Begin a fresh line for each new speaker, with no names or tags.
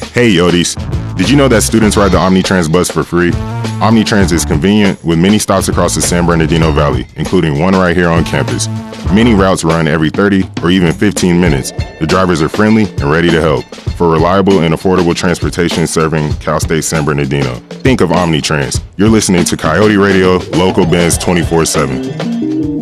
Hey Yodis, did you know that students ride the Omnitrans bus for free? Omnitrans is convenient with many stops across the San Bernardino Valley, including one right here on campus. Many routes run every 30 or even 15 minutes. The drivers are friendly and ready to help. For reliable and affordable transportation serving Cal State San Bernardino, think of Omnitrans. You're listening to Coyote Radio, Local Benz 24/7.